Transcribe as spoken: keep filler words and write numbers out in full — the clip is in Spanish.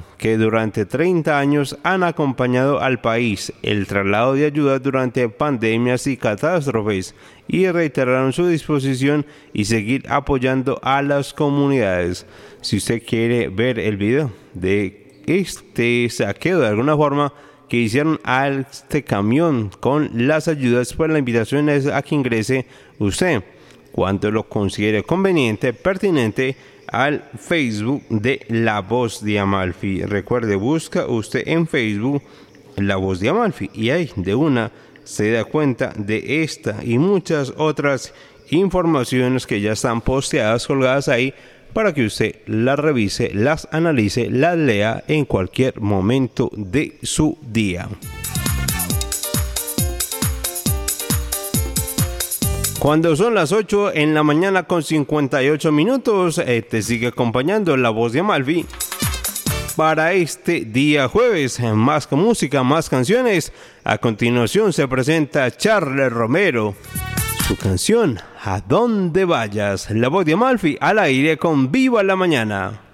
que durante treinta años han acompañado al país el traslado de ayuda durante pandemias y catástrofes y reiteraron su disposición y seguir apoyando a las comunidades. Si usted quiere ver el video de este saqueo de alguna forma que hicieron a este camión con las ayudas, pues la invitación es a que ingrese usted cuando lo considere conveniente, pertinente, al Facebook de La Voz de Amalfi. Recuerde, busca usted en Facebook La Voz de Amalfi y ahí de una se da cuenta de esta y muchas otras informaciones que ya están posteadas, colgadas ahí, para que usted las revise, las analice, las lea en cualquier momento de su día. Cuando son las ocho en la mañana con cincuenta y ocho minutos, eh, te sigue acompañando La Voz de Amalfi para este día jueves. Más que música, más canciones. A continuación se presenta Charles Romero, su canción A Donde Vayas. La Voz de Amalfi al aire con Viva la Mañana.